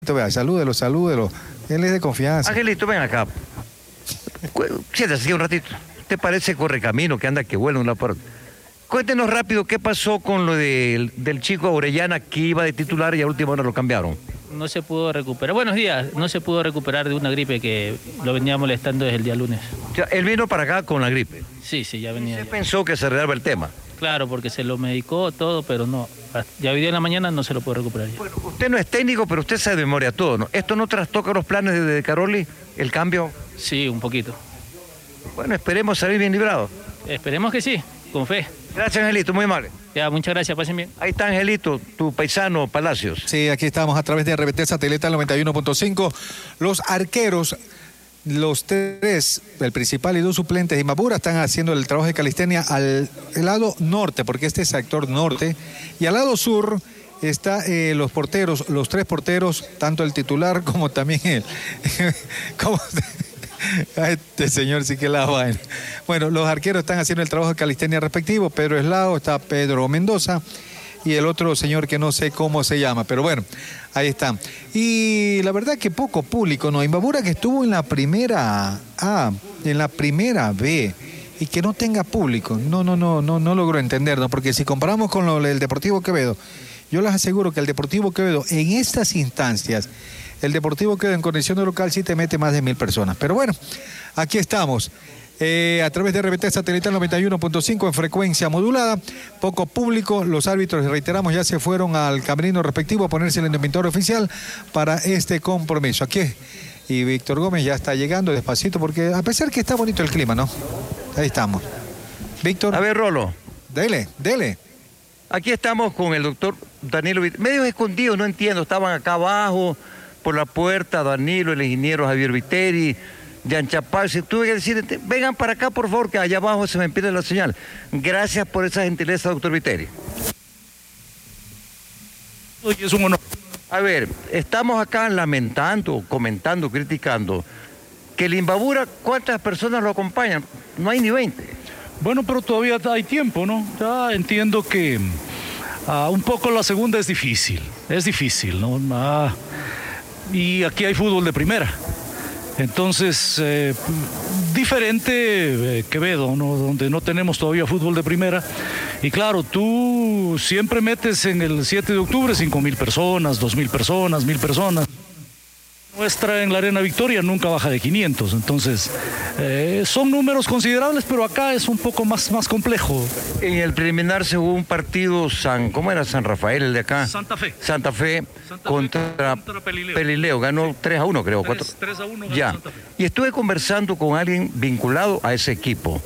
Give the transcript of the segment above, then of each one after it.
Vea, salúdelo. Él es de confianza. Angelito, ven acá. Siéntase aquí un ratito. ¿Te parece correcamino que anda que vuela una parte? Cuéntenos rápido qué pasó con lo del chico Orellana que iba de titular y a última hora lo cambiaron. No se pudo recuperar. Buenos días. No se pudo recuperar de una gripe que lo venía molestando desde el día lunes. O sea, él vino para acá con la gripe. Sí, ya venía. ¿Usted pensó que se arreglaba el tema? Claro, porque se lo medicó todo, pero no. Ya hoy día en la mañana no se lo pudo recuperar ya. Bueno, usted no es técnico, pero usted sabe de memoria todo, ¿no? ¿Esto no trastoca los planes de Caroli, el cambio? Sí, un poquito. Bueno, esperemos salir bien librados. Esperemos que sí, con fe. Gracias, Angelito, muy amable. Ya, muchas gracias, pasen bien. Ahí está Angelito, tu paisano Palacios. Sí, aquí estamos a través de RBT Satelital 91.5. Los arqueros, los tres, el principal y dos suplentes de Imbabura, están haciendo el trabajo de calistenia al lado norte, porque este es sector norte, y al lado sur está los porteros, los tres porteros, tanto el titular como también el... Este señor sí que la vaina. Bueno, los arqueros están haciendo el trabajo de calistenia respectivo. Pedro Eslao, está Pedro Mendoza y el otro señor que no sé cómo se llama, pero bueno, ahí está. Y la verdad que poco público, ¿no? Imbabura que estuvo en la primera A, en la primera B, y que no tenga público, no logro entender, ¿no? Porque si comparamos con el Deportivo Quevedo, yo les aseguro que el Deportivo Quevedo en estas instancias, el Deportivo Quevedo en condición de local sí te mete más de 1000 personas. Pero bueno, aquí estamos. A través de RBT Satelital 91.5 en frecuencia modulada, poco público, los árbitros, reiteramos, ya se fueron al camerino respectivo a ponerse el indumentario oficial para este compromiso. Aquí, y Víctor Gómez ya está llegando despacito, porque a pesar que está bonito el clima, ¿no? Ahí estamos. Víctor. A ver, Rolo. Dele. Aquí estamos con el doctor Danilo, medios escondidos, no entiendo, estaban acá abajo, por la puerta, Danilo, el ingeniero Javier Viteri, Jan Chapal, si tuve que decir, vengan para acá por favor, que allá abajo se me pierde la señal. Gracias por esa gentileza, doctor Viteri. Es un honor. A ver, estamos acá lamentando, comentando, criticando, que el Imbabura, ¿cuántas personas lo acompañan? No hay ni 20. Bueno, pero todavía hay tiempo, ¿no? Ya entiendo que un poco la segunda es difícil, ¿no? Y aquí hay fútbol de primera. Entonces, diferente Quevedo, ¿no? Donde no tenemos todavía fútbol de primera. Y claro, tú siempre metes en el 7 de octubre 5.000 personas, 2.000 personas, 1.000 personas. Nuestra en la Arena Victoria nunca baja de 500, entonces son números considerables, pero acá es un poco más complejo. En el preliminar se jugó un partido, ¿cómo era San Rafael, el de acá? Santa Fe contra Pelileo, ganó 3-1 creo. 3-1 ya. Santa Fe. Y estuve conversando con alguien vinculado a ese equipo.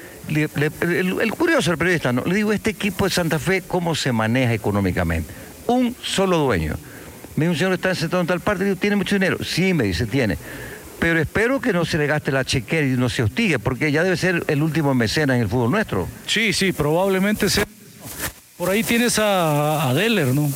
El curioso, el periodista, ¿no? Le digo, este equipo de Santa Fe, ¿cómo se maneja económicamente? Un solo dueño. Me dice, un señor está sentado en tal parte, le digo, ¿tiene mucho dinero? Sí, me dice, tiene. Pero espero que no se le gaste la chequera y no se hostigue, porque ya debe ser el último mecenas en el fútbol nuestro. Sí, probablemente sea. Por ahí tienes a Deller, ¿no?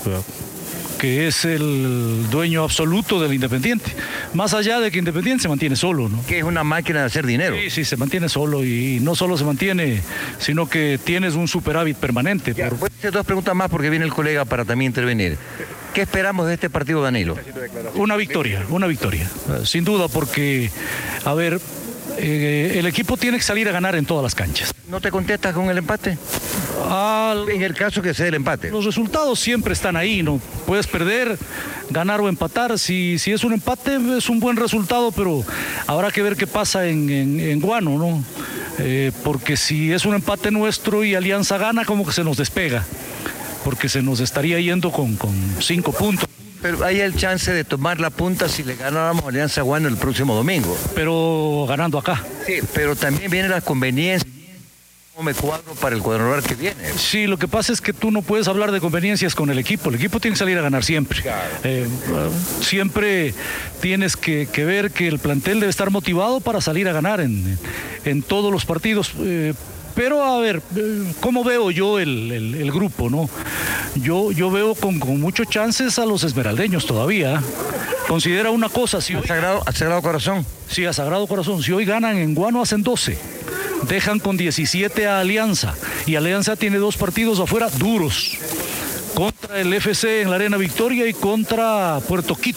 Que es el dueño absoluto del Independiente. Más allá de que Independiente se mantiene solo, ¿no? Que es una máquina de hacer dinero. Sí, se mantiene solo y no solo se mantiene, sino que tienes un superávit permanente. Ya, voy a hacer dos preguntas más porque viene el colega para también intervenir. ¿Qué esperamos de este partido, Danilo? Una victoria, sin duda, porque, a ver, el equipo tiene que salir a ganar en todas las canchas. ¿No te contestas con el empate? En el caso que sea el empate. Los resultados siempre están ahí, ¿no? Puedes perder, ganar o empatar. Si es un empate, es un buen resultado, pero habrá que ver qué pasa en Guano, ¿no? Porque si es un empate nuestro y Alianza gana, como que se nos despega, porque se nos estaría yendo con 5 puntos. Pero hay el chance de tomar la punta si le ganáramos a Alianza Guano el próximo domingo. Pero ganando acá. Sí, pero también vienen las conveniencias. ¿Cómo me cuadro para el cuadrangular que viene? Sí, lo que pasa es que tú no puedes hablar de conveniencias con el equipo. El equipo tiene que salir a ganar siempre. Claro. Siempre tienes que ver que el plantel debe estar motivado para salir a ganar en todos los partidos. Pero a ver, ¿cómo veo yo el grupo, no? Yo veo con muchos chances a los esmeraldeños todavía. Considera una cosa, si hoy... ¿A Sagrado Corazón? Sí, a Sagrado Corazón. Si hoy ganan en Guano, hacen 12. Dejan con 17 a Alianza. Y Alianza tiene 2 partidos afuera duros. contra el FC en la Arena Victoria y contra Puerto Quito.